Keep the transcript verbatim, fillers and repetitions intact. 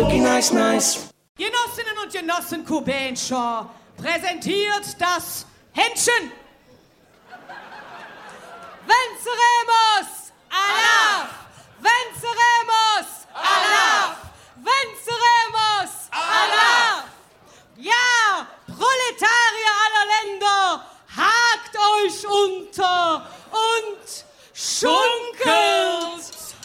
looking nice, nice. Genossinnen und Genossen Kubenschau präsentiert das Händchen.